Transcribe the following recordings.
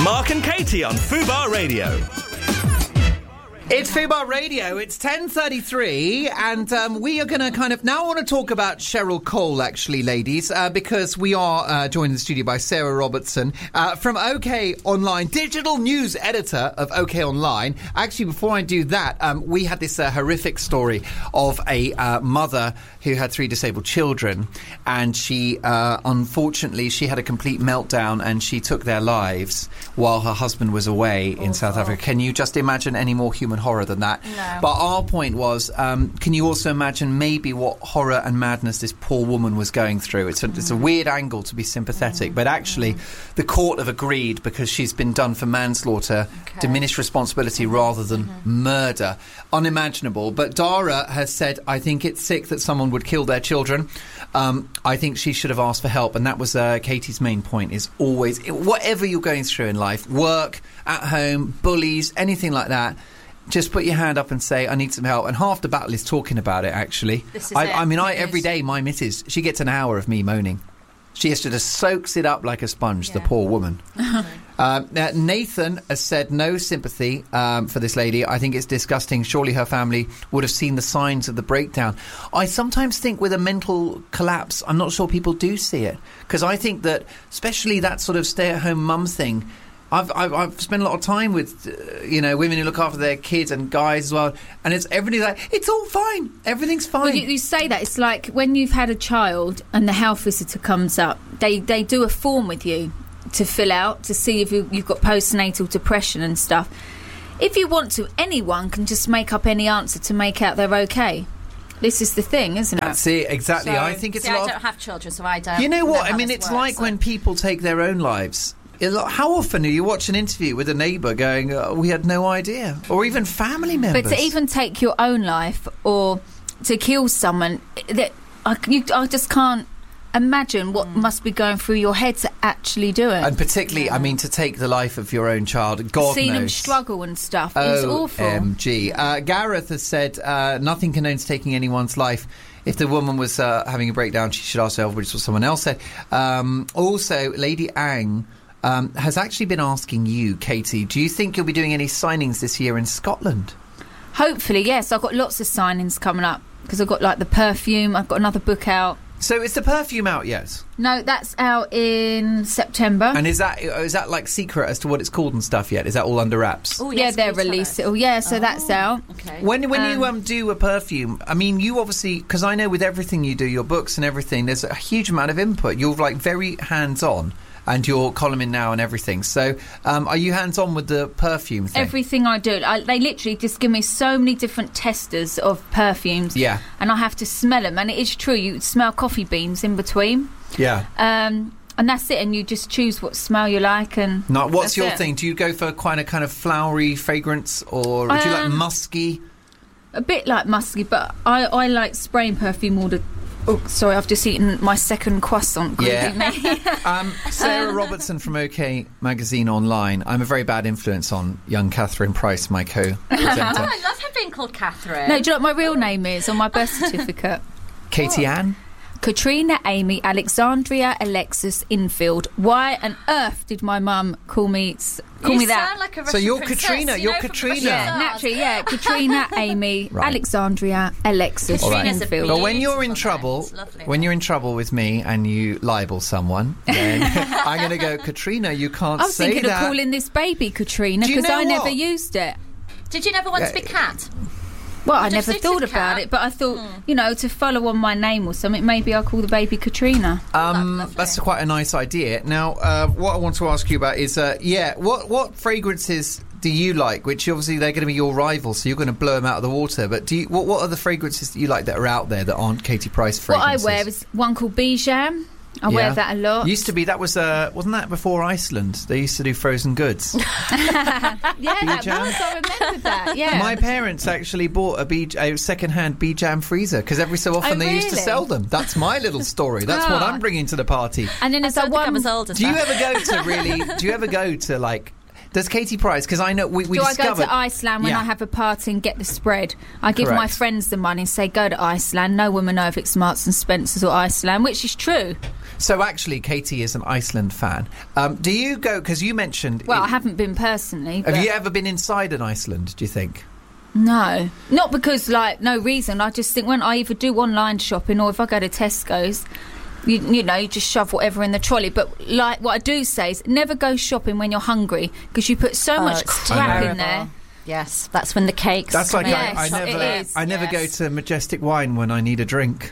Mark and Katie on Fubar Radio. It's Fubar Radio. It's 10:33, and we are going to now I want to talk about Cheryl Cole, actually, ladies, because we are joined in the studio by Sarah Robertson from OK Online, digital news editor of OK Online. Actually, before I do that, we had this horrific story of a mother who had 3 disabled children, and she, unfortunately, she had a complete meltdown and she took their lives while her husband was away in South Africa. Can you just imagine any more human horror than that? No. But our point was, can you also imagine maybe what horror and madness this poor woman was going through? It's a weird angle to be sympathetic, but actually the court have agreed, because she's been done for manslaughter, diminished responsibility rather than murder. Unimaginable. But Dara has said, I think it's sick that someone would kill their children. I think she should have asked for help, and that was Katie's main point, is always, whatever you're going through in life, work, at home, bullies, anything like that, just put your hand up and say, I need some help. And half the battle is talking about it, actually. Every day, my missus, she gets an hour of me moaning. She has to just soaks it up like a sponge, the poor woman. Nathan has said no sympathy for this lady. I think it's disgusting. Surely her family would have seen the signs of the breakdown. I sometimes think with a mental collapse, I'm not sure people do see it. Because I think that, especially that sort of stay-at-home mum thing, I've spent a lot of time with, women who look after their kids and guys as well, and everybody's like, it's all fine, everything's fine. Well, you say that, it's like when you've had a child and the health visitor comes up, they do a form with you to fill out to see if you've got postnatal depression and stuff. If you want to, anyone can just make up any answer to make out they're okay. This is the thing, isn't it? That's it, exactly. So, I think it's I don't have children, so I don't. You know what? I mean, it's like when people take their own lives. How often do you watch an interview with a neighbour going, we had no idea? Or even family members. But to even take your own life or to kill someone, I just can't imagine what must be going through your head to actually do it. And particularly, I mean, to take the life of your own child, God Seeing knows. them struggle and stuff, it's awful. OMG. Gareth has said, nothing condones taking anyone's life. If the woman was having a breakdown, she should ask herself, which is what someone else said. Also, Lady Ang has actually been asking you, Katie, do you think you'll be doing any signings this year in Scotland? Hopefully, yes. I've got lots of signings coming up because I've got like the perfume. I've got another book out. So is the perfume out yet? No, that's out in September. And is that like secret as to what it's called and stuff yet? Is that all under wraps? Oh, yes, they're released. Oh, yeah, so that's out. Okay. When you do a perfume, I mean, you obviously, because I know with everything you do, your books and everything, there's a huge amount of input. You're like very hands-on. And you're columning now and everything. So, are you hands-on with the perfume thing? Everything I do. They literally just give me so many different testers of perfumes. Yeah. And I have to smell them. And it is true, you smell coffee beans in between. Yeah. And that's it. And you just choose what smell you like. And what's your thing? Do you go for quite a kind of flowery fragrance, or do you like musky? A bit like musky, but I like spraying perfume all the... Oh, sorry, I've just eaten my second croissant. Sarah Robertson from OK Magazine Online. I'm a very bad influence on young Catherine Price, my co-presenter. I love her being called Catherine. No, do you know what my real name is on my birth certificate? Katie Ann? Katrina Amy Alexandria Alexis Infield. Why on earth did my mum call me that? Sound like a Russian so you're princess, Katrina. You're Katrina. Yeah, naturally. Yeah, Katrina Amy Alexandria Alexis Infield. But when you're in trouble, with me and you libel someone, then I'm going to go, Katrina. You can't say that. I was thinking of calling this baby Katrina because I never used it. Did you never want to be Cat? Well, I never thought about it, but I thought, to follow on my name or something, maybe I'll call the baby Katrina. That's quite a nice idea. Now, what I want to ask you about is, what fragrances do you like? Which obviously they're going to be your rivals, so you're going to blow them out of the water. But what are the fragrances that you like that are out there that aren't Katie Price fragrances? What I wear is one called Bijam. I wear that a lot. Used to be, that was, wasn't that before Iceland? They used to do frozen goods. That was, I remembered that, yeah. My parents actually bought a second-hand Bijam freezer, because every so often they used to sell them. That's my little story. That's what I'm bringing to the party. And then as I was old as do you ever go to, like... Does Katie Price, because I know we discovered... Do I go to Iceland when I have a party and get the spread? I give my friends the money and say, go to Iceland. No woman know if it's Marks and Spencer's or Iceland, which is true. So actually, Katie is an Iceland fan. Do you go, because you mentioned... Well, I haven't been personally. Have you ever been inside an Iceland, do you think? No. Not because, no reason. I just think when I either do online shopping or if I go to Tesco's, you know, you just shove whatever in the trolley. But what I do say is never go shopping when you're hungry because you put so much crap in there. Yes, that's when the cakes. That's like yes, I never go to Majestic Wine when I need a drink.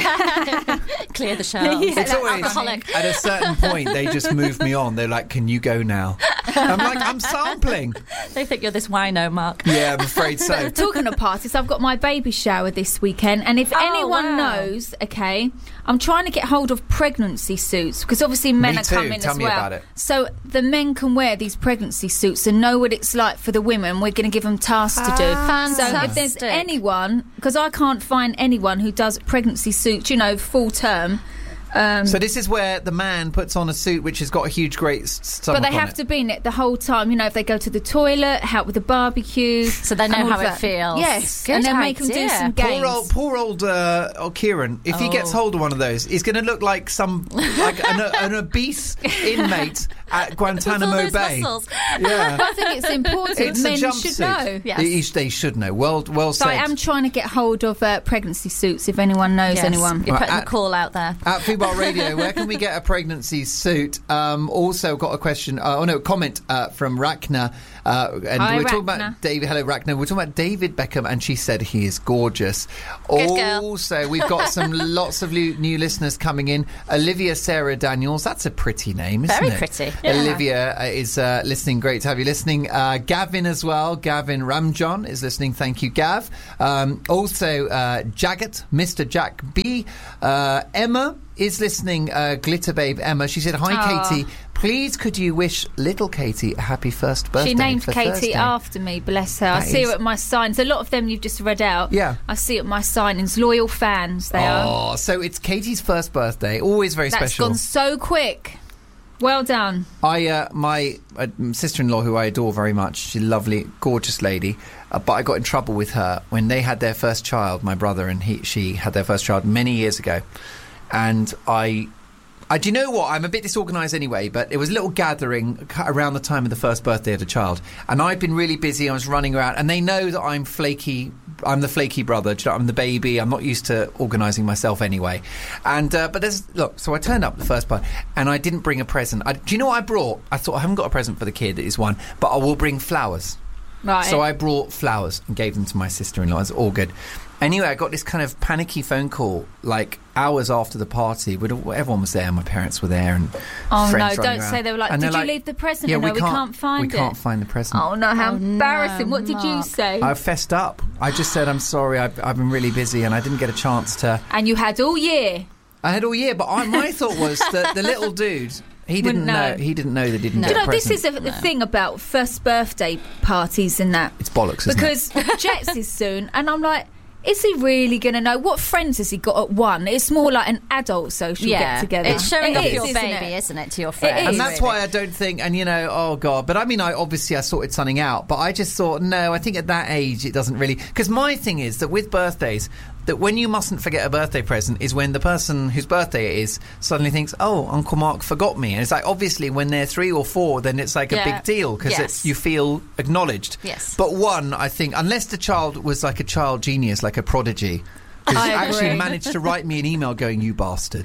Clear the shelves. Yeah, It's always alcoholic. at a certain point they just move me on. They're like, "Can you go now?" I'm like, "I'm sampling." They think you're this wino, Mark. Yeah, I'm afraid so. Talking of parties, I've got my baby shower this weekend, and if anyone knows, okay, I'm trying to get hold of pregnancy suits because obviously men Me are too. coming Tell as me well. about it. So the men can wear these pregnancy suits and know what it's like for the women. We're going to give them tasks to do. So if there's anyone, because I can't find anyone who does pregnancy suits, you know, full term. So this is where the man puts on a suit which has got a huge, great stomach. But they have to be in it the whole time. You know, if they go to the toilet, help with the barbecue. So they know and all how of it that. feels. Yes. Good and then make them do idea. some games. Poor old Kieran. If he gets hold of one of those, he's going to look like an obese inmate at Guantanamo With all those Bay. muscles. Yeah, I think it's important. it's Men a jumpsuit. should know. Yes. They should know. Well So I said. am trying to get hold of pregnancy suits if anyone knows Yes. anyone. You're putting At- the call out there. At Fubar Radio, where can we get a pregnancy suit? Also got a question, comment from Rachna. And Hi, we're talking Rachna. about David. Hello, Rachna. We're talking about David Beckham, and she said he is gorgeous. Good girl. Also, we've got lots of new listeners coming in. Olivia Sarah Daniels. That's a pretty name, isn't Very it? pretty. Yeah. Olivia is listening. Great to have you listening. Gavin as well. Gavin Ramjon is listening. Thank you, Gav. Also, Jagat, Mr. Jack B. Emma is listening. Glitter Babe Emma. She said, "Hi, Aw. Katie. Please, could you wish little Katie a happy first birthday?" She named for Katie Thursday? after me, bless her. I That see is- her at my signs. A lot of them you've just read out. Yeah. I see at my signings. Loyal fans, they are. Oh, so it's Katie's first birthday. Always very That's special. gone so quick. Well done. My sister-in-law, who I adore very much, she's a lovely, gorgeous lady, but I got in trouble with her when they had their first child. My brother and she had their first child many years ago, and I do you know what? I'm a bit disorganised anyway, but it was a little gathering around the time of the first birthday of the child, and I'd been really busy. I was running around, and they know that I'm flaky. I'm the flaky brother. Do you know, I'm the baby. I'm not used to organising myself anyway. And but so I turned up the first part, and I didn't bring a present. Do you know what I brought? I thought I haven't got a present for the kid. It is one, but I will bring flowers. Right. So I brought flowers and gave them to my sister-in-law. It's all good. Anyway, I got this kind of panicky phone call like hours after the party. Everyone was there. My parents were there, and Oh friends no! running Don't around. say they were like. And Did they're you like, leave the present? Yeah, No, we can't find it. We can't find the present. Oh no! How Oh, embarrassing! no, What did you Mark. say? I fessed up. I just said, "I'm sorry. I've been really busy, and I didn't get a chance to." And you had all year. I had all year, but my thought was that the little dude. He didn't Wouldn't know. know. He didn't know they didn't Do get you know, a this present. is the thing about first birthday parties and that. It's bollocks, isn't Because Jets is soon, and I'm like, is he really going to know? What friends has he got at one? It's more like an adult social get together. It's showing It off is, your isn't baby, it? isn't it, to your friends? is. And that's why I don't think, and oh God, but I mean, I sorted something out, but I just thought, no, I think at that age it doesn't really, because my thing is that with birthdays, that when you mustn't forget a birthday present is when the person whose birthday it is suddenly thinks, oh, Uncle Mark forgot me. And it's like, obviously, when they're 3 or 4, then it's like a big deal because Yes. you feel acknowledged. Yes. But one, I think, unless the child was like a child genius, like a prodigy, who's I actually agree. managed to write me an email going, you bastard.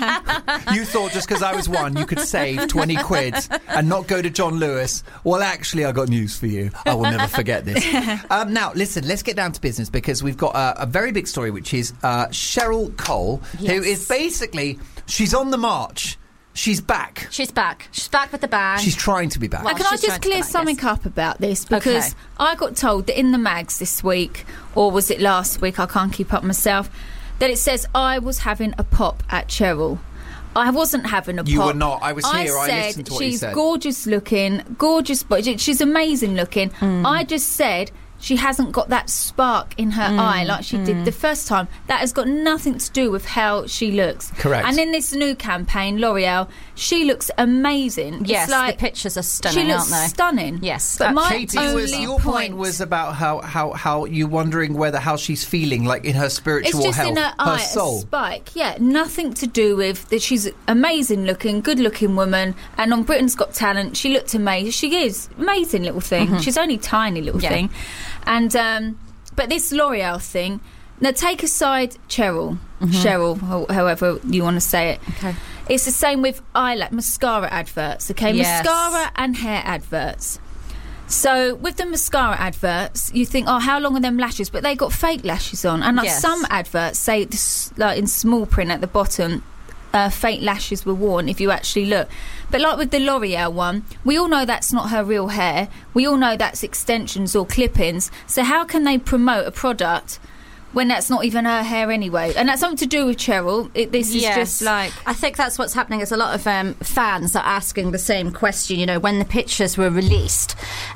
You thought just because I was one, you could save 20 quid and not go to John Lewis. Well, actually, I got news for you. I will never forget this. Now, listen, let's get down to business because we've got a very big story, which is Cheryl Cole, who is basically, she's on the march. She's back. She's back. She's back with the bang. She's trying to be back. Well, Can I she's trying just to clear come back, something yes. up about this? Because Okay. I got told that in the mags this week, or was it last week, I can't keep up myself, that it says I was having a pop at Cheryl. I wasn't having a pop. You were not. I was here. I said listened to what you she's said. gorgeous looking, gorgeous, but she's amazing looking. I just said, she hasn't got that spark in her eye like she did the first time. That has got nothing to do with how she looks. Correct. And in this new campaign, L'Oreal, she looks amazing. Yes, it's like, the pictures are stunning, she looks aren't they? stunning. Yes. But my Katie, only your point was about how you wondering how she's feeling, like in her spiritual it's just health, in her eye, soul. a spike. Yeah, nothing to do with that. She's an amazing looking, good looking woman, and on Britain's Got Talent, she looked amazing. She is amazing little thing. She's only tiny little thing, and but this L'Oreal thing. Now take aside Cheryl, or however you want to say it. Okay. It's the same with mascara adverts. Okay, Yes. mascara and hair adverts. So with the mascara adverts, you think, oh, how long are them lashes? But they got fake lashes on, and Yes. some adverts say this, like in small print at the bottom, fake lashes were worn. If you actually look, but like with the L'Oreal one, we all know that's not her real hair. We all know that's extensions or clip-ins. So how can they promote a product when that's not even her hair anyway? And that's something to do with Cheryl. This is just like... I think that's what's happening is a lot of fans are asking the same question. You know, when the pictures were released,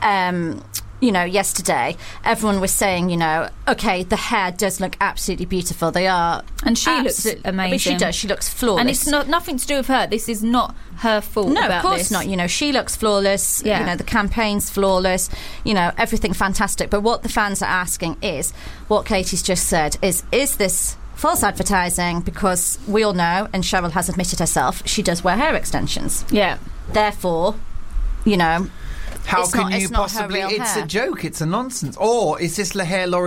yesterday, everyone was saying, okay, the hair does look absolutely beautiful. They are... And she looks amazing. I mean, she does. She looks flawless. And it's nothing to do with her. This is not her fault. No, about of course this. not. She looks flawless. Yeah. The campaign's flawless. Everything fantastic. But what the fans are asking is, what Katie's just said, is this false advertising? Because we all know, and Cheryl has admitted herself, she does wear hair extensions. Yeah. Therefore, How it's can not- you it's not her possibly? real It's hair. a joke. It's a nonsense. Or is this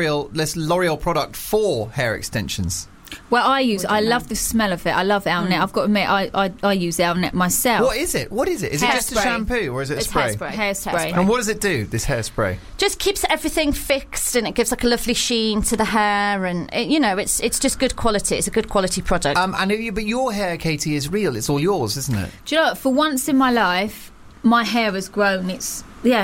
L'Oreal product for hair extensions? Well, I love the smell of it. I love Elnet. I've got to admit, I use Elnet myself. What is it? Is it just a Hairspray. shampoo or is it a It's spray? Hairspray. And what does it do? This hairspray. just keeps everything fixed, and it gives like a lovely sheen to the hair, and it's just good quality. It's a good quality product. But your hair, Katie, is real. It's all yours, isn't it? Do you know what? For once in my life, my hair has grown. And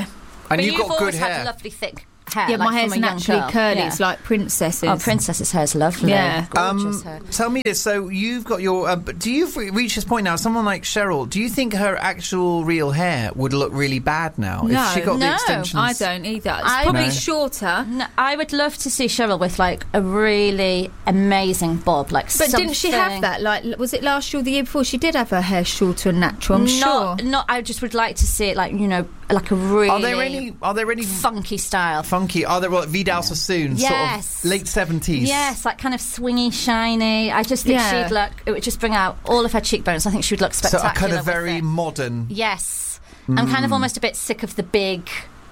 but you've got good always hair. had lovely thick hair. yeah, like my hair's from a young naturally girl. curly. Yeah. It's like princesses. Oh, princess's hair is lovely. Yeah. Gorgeous hair. Tell me this. So you've got your. Do you reach this point now? Someone like Cheryl, do you think her actual real hair would look really bad now No, if she got the no, extensions? I don't either. It's I- probably No. shorter. No, I would love to see Cheryl with like a really amazing bob, like. But didn't she have that? Like, was it last year or the year before? She did have her hair shorter and natural. I'm sure. Not. I just would like to see it, like like a really. Are there any funky style? funky? Are there Vidal Sassoon Yes. sort of late 70s? Yes, like kind of swingy, shiny. I just think Yeah. she'd look. It would just bring out all of her cheekbones. I think she would look So spectacular. a kind of with very it. modern. Yes, I'm kind of almost a bit sick of the big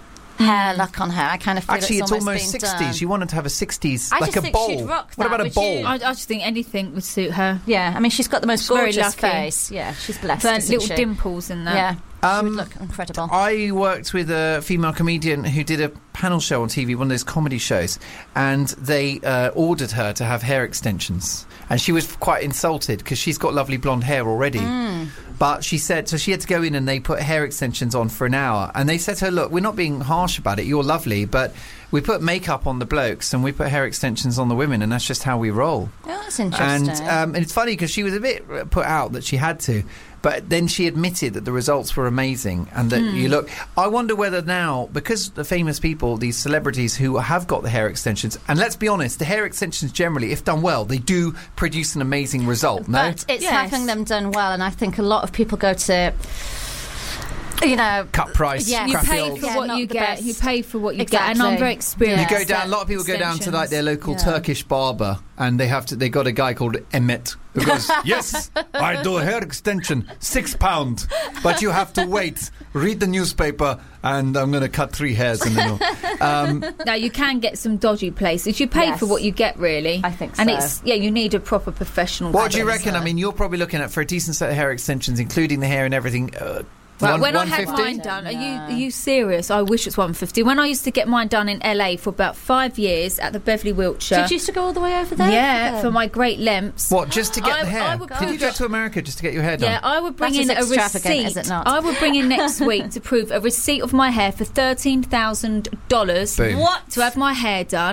hair look on her. I kind of feel Actually, it's almost been 60s. done. You wanted to have a 60s, I like just a think bowl. she'd rock What that, about a would bowl? you? I just think anything would suit her. Yeah, I mean, she's got the most She's very gorgeous lucky. face. Yeah, she's blessed. Her isn't little she? dimples in that. Yeah, she would look incredible. I worked with a female comedian who did a panel show on TV, one of those comedy shows, and they ordered her to have hair extensions. And she was quite insulted because she's got lovely blonde hair already. But she said, so she had to go in and they put hair extensions on for an hour. And they said to her, look, we're not being harsh about it. You're lovely. But we put makeup on the blokes and we put hair extensions on the women. And that's just how we roll. Oh, that's interesting. And it's funny because she was a bit put out that she had to. But then she admitted that the results were amazing and that you look... I wonder whether now, because the famous people, these celebrities who have got the hair extensions, and let's be honest, the hair extensions generally, if done well, they do produce an amazing result, no? But it's Yes. having them done well, and I think a lot of people go to, Cut price, Yeah. You crappy pay old... for Yeah, what not you the get. best. You pay for what you get, Exactly. and I'm very experienced. You Yeah. go down. A lot of people go down to like their local Yeah. Turkish barber, and they got a guy called Emmet who goes, "Yes, I do a hair extension, £6, but you have to wait. Read the newspaper, and I'm going to cut 3 hairs in the middle." Now you can get some dodgy places. You pay Yes. for what you get, really. I think And so. it's you need a proper professional. What do you barber. reckon? I mean, you're probably looking at for a decent set of hair extensions, including the hair and everything. Well, when I had 150? mine done, are you serious? I wish it's 150. When I used to get mine done in LA for about 5 years at the Beverly Wiltshire. Did you used to go all the way over there? Yeah, for my great lengths. What, just to get I- the hair? I would Did you go to America just to get your hair done? Yeah, I would bring That is in a extravagant, receipt. is it not? I would bring in next week to prove a receipt of my hair for $13,000. Boom. What? To have my hair done.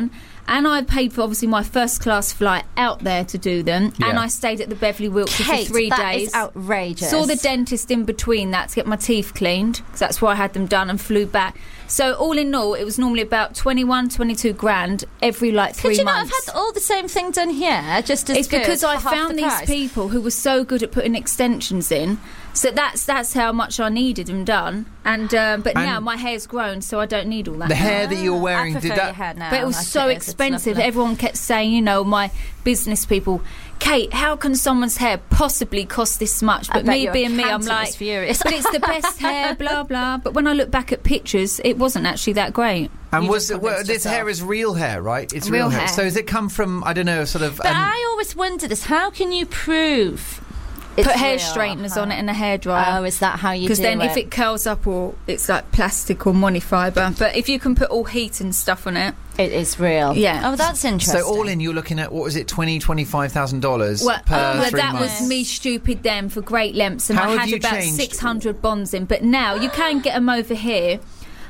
and I paid for obviously my first class flight out there to do them, Yeah. and I stayed at the Beverly Wiltshire Kate, for 3 that days. is outrageous. Saw the dentist in between that to get my teeth cleaned, because that's why I had them done, and flew back. So all in all, it was normally about 22 grand every 3 months. Could you not have had all the same thing done here, just as It's good because for I half found the these price? people who were so good at putting extensions in. So that's how much I needed them done. And but now my hair's grown, so I don't need all that. The hair that you're wearing, I prefer did that? your hair now. But it was like so it is. It's expensive. lovely. Everyone kept saying, my business people, Kate, how can someone's hair possibly cost this much? I But bet me your being me, I'm accountant like, was furious. but it's the best hair, blah, blah. But when I look back at pictures, it wasn't actually that great. And You was just it, convinced this yourself. hair is real hair, right? It's Real hair. hair. So has it come from, I don't know, sort of... But I always wonder this. How can you prove it's Put hair real? straighteners on it and a hairdryer. Oh, is that how you do it? Because then if it curls up, or it's like plastic or monofibre. But if you can put all heat and stuff on it, it is real. Yeah. Oh, that's interesting. So all in, you're looking at, what was it, $25,000 well, per 3 that months? was me stupid then for great lengths, and How I have had you about changed? 600 bonds in. But now you can get them over here.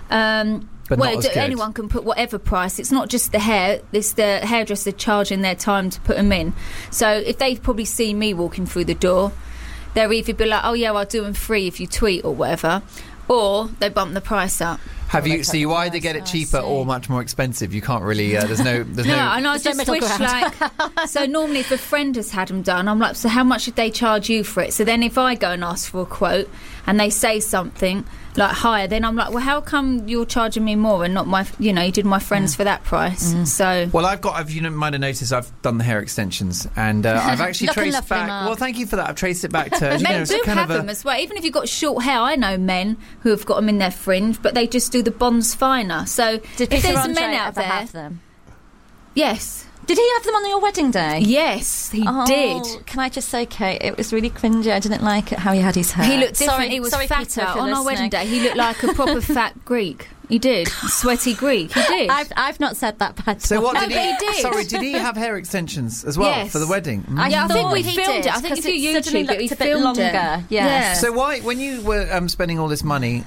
But well, not as good. anyone can put whatever price. It's not just the hair. It's the hairdresser charging their time to put them in. So if they probably see me walking through the door, they'll either be like, "Oh yeah, I'll do them free if you tweet or whatever," or they bump the price up. Have Well, you? they So cut you the either price. get it Oh, I cheaper see. or much more expensive. You can't really. There's no. No, and I There's no just middle wish ground. so normally if a friend has had them done, I'm like, so how much did they charge you for it? So then if I go and ask for a quote and they say something like higher, then I'm like, well, how come you're charging me more and not my, you did my friends for that price? So Well, you might have noticed I've done the hair extensions, and I've actually Looking traced lovely, back. Mark. Well, thank you for that. I've traced it back to men it's do kind have of them as well. Even if you've got short hair, I know men who have got them in their fringe, but they just do the bonds finer. So Did if Peter there's Andre men out ever there, have them? yes, Did he have them on your wedding day? yes, he did. Can I just say, Kate, it was really cringy. I didn't like it how he had his hair. He looked different. Sorry, He was sorry, fatter Peter, if you're on our wedding listening. day. He looked like a proper fat Greek. He did. Sweaty Greek. He did. I've not said that bad. So what No, did but he did. Sorry, did he have hair extensions as well Yes. for the wedding? Yeah, I think thought we he filmed did, it. I think 'cause if you it suddenly YouTube it, we looked a bit filmed it. longer. Yes. So why, when you were spending all this money,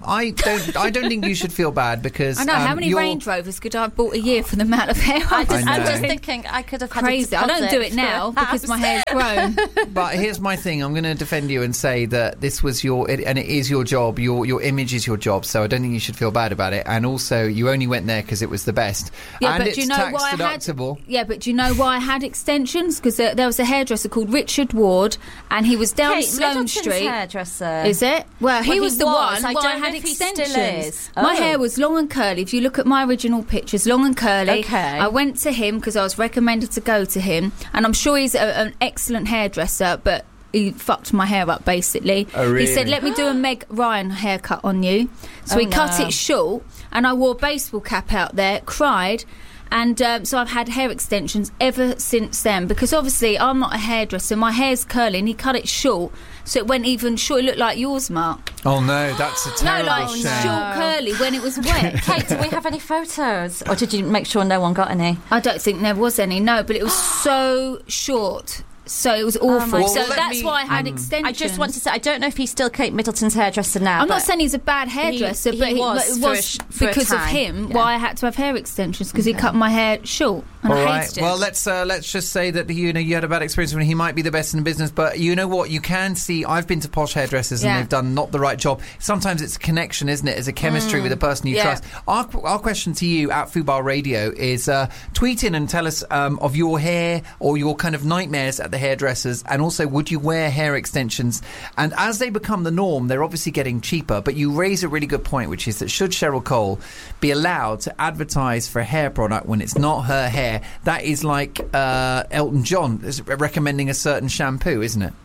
I don't think you should feel bad because I know. How many you're- Range Rovers could I have bought a year for the amount of hair? I'm just know. thinking I could have had Crazy. a I don't deposit do it for now a because my house. hair's grown. But here's my thing. I'm going to defend you and say that this was and it is your job. Your image is your job. So I don't think you should feel bad about it. And also, you only went there because it was the best. Yeah, and but it's do you know tax why I had? deductible. Yeah, but do you know why I had extensions? Because there was a hairdresser called Richard Ward, and he was down Kate, Sloane Middleton's Street. hairdresser. Is it? Well, he Well, was he the was. one. I why don't I had know if he still extensions. is. My Oh. hair was long and curly. If you look at my original pictures, long and curly. Okay. I went to him because I was recommended to go to him, and I'm sure he's an excellent hairdresser, but he fucked my hair up basically. Oh, really? He said, "Let me do a Meg Ryan haircut on you." So Oh, he cut no. it short, and I wore a baseball cap out there, cried. And so I've had hair extensions ever since then, because obviously I'm not a hairdresser. My hair's curly and he cut it short, so it went even short. It looked like yours, Mark. Oh no, that's a No, terrible like shame. short curly when it was wet. Kate, do we have any photos? Or did you make sure no one got any? I don't think there was any, no, but it was so short. So it was awful. my So God. Well, let that's me- why I had extensions. I just want to say, I don't know if he's still Kate Middleton's hairdresser now. I'm not but saying he's a bad hairdresser, he but it was was for a sh- for a because of time. him Yeah. why I had to have hair extensions, because he cut my hair short and All I right. hated it. Well, let's just say that you had a bad experience when he might be the best in the business, but you know what? You can see. I've been to posh hairdressers and Yeah. they've done not the right job. Sometimes it's a connection, isn't it? It's a chemistry with a person you Yeah. trust. Our question to you at Fubar Radio is: tweet in and tell us of your hair or your kind of nightmares at the hairdressers, and also would you wear hair extensions? And as they become the norm, they're obviously getting cheaper. But you raise a really good point, which is that should Cheryl Cole be allowed to advertise for a hair product when it's not her hair? That is like Elton John is recommending a certain shampoo, isn't it?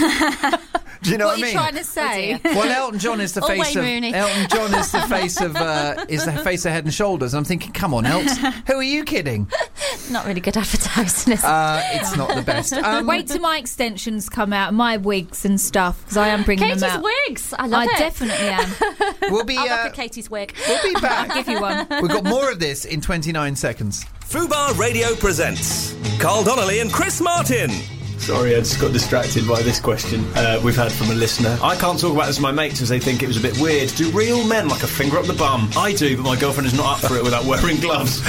Do you know what what, are I you mean? trying to say? Well, Elton John is the Oh, face Wayne of Rooney. Elton John is the face of Head and Shoulders. I'm thinking, come on, Elt, who are you kidding? Not really good advertising, is it? It's not the best. Wait till my extensions come out, my wigs and stuff, because I am bringing Katie's them out. wigs. I love I it. definitely am. We'll be I'll look at Katie's wig. we'll be back. I'll give you one. We've got more of this in 29 seconds. Fubar Radio presents Carl Donnelly and Chris Martin. Sorry, I just got distracted by this question we've had from a listener. I can't talk about this with my mates as they think it was a bit weird. Do real men like a finger up the bum? I do, but my girlfriend is not up for it without wearing gloves.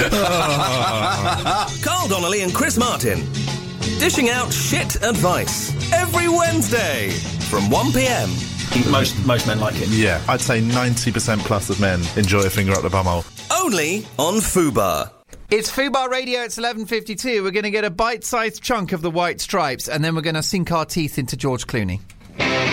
Carl Donnelly and Chris Martin. Dishing out shit advice. Every Wednesday from 1pm. Most men like it. Yeah, I'd say 90% plus of men enjoy a finger up the bumhole. Only on Fubar. It's Fubar Radio, it's 11:52. We're going to get a bite-sized chunk of the White Stripes, and then we're going to sink our teeth into George Clooney.